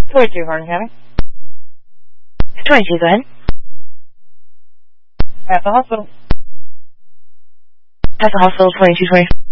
22, Hardin County. 22, go ahead. At the hospital. At the hospital, 2220.